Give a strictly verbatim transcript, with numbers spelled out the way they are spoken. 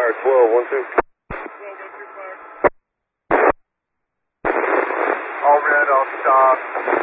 Fire twelve, one two. All red, all stop.